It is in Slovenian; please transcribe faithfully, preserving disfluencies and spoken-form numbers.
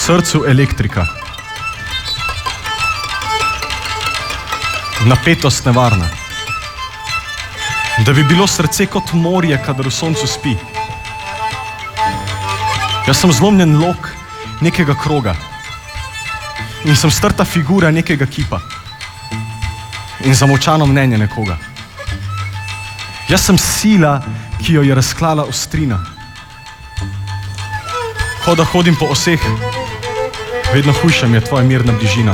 srcu elektrika. Napetost nevarna. Da bi bilo srce kot morje, kadar v soncu spi. Jaz sem zlomljen lok nekega kroga in sem strta figura nekega kipa in zamolčano mnenje nekoga. Jaz sem sila, ki jo je razklala ostrina. Ko da hodim po oseh, vedno hujša mi je tvoja mirna bližina.